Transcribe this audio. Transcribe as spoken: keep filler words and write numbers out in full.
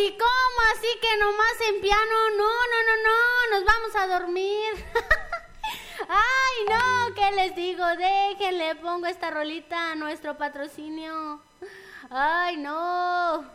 Uy, ¿cómo así que nomás en piano? No, no, no, no, nos vamos a dormir. Ay, no, ¿qué les digo? Déjenle, pongo esta rolita a nuestro patrocinio. Ay, no.